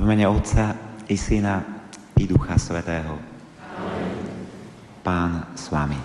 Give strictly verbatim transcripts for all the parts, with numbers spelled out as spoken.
V mene Otca i Syna i Ducha Svätého. Pán s vami.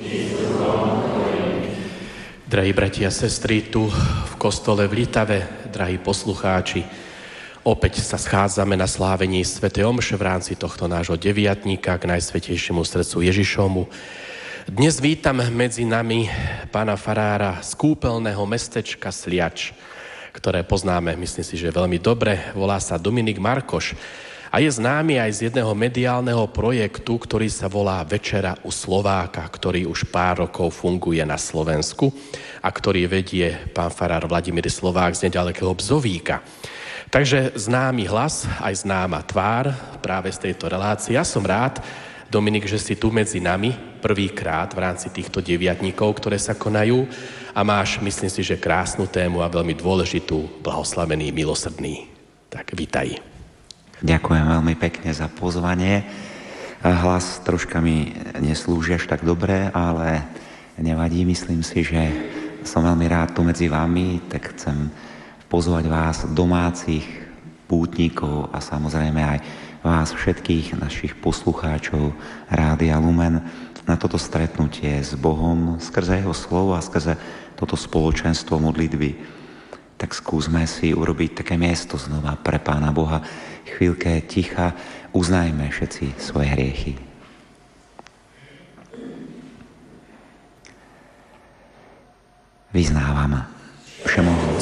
Drahí bratia a sestry, tu v kostole v Litave, drahí poslucháči, opäť sa schádzame na slávení svätej omše v rámci tohto nášho deviatníka k Najsvätejšiemu srdcu Ježišovmu. Dnes vítam medzi nami pána farára z kúpeľného mestečka Sliač, ktoré poznáme, myslím si, že veľmi dobre. Volá sa Dominik Markoš a je známy aj z jedného mediálneho projektu, ktorý sa volá Večera u Slováka, ktorý už pár rokov funguje na Slovensku a ktorý vedie pán farár Vladimír Slovák z nedalekého Bzovíka. Takže známy hlas, aj známa tvár práve z tejto relácie. Ja som rád, Dominik, že si tu medzi nami prvýkrát v rámci týchto deviatníkov, ktoré sa konajú a máš, myslím si, že krásnu tému a veľmi dôležitú, blahoslavený, milosrdný. Tak vítaj. Ďakujem veľmi pekne za pozvanie. Hlas troška mi neslúži až tak dobre, ale nevadí. Myslím si, že som veľmi rád tu medzi vami, tak chcem pozvať vás, domácich pútnikov a samozrejme aj vás všetkých našich poslucháčov Rádia Lumen na toto stretnutie s Bohom skrze Jeho slovo a skrze toto spoločenstvo modlitby. Tak skúsme si urobiť také miesto znova pre Pána Boha. Chvíľke ticha, uznajme všetci svoje hriechy. Vyznávam všemohol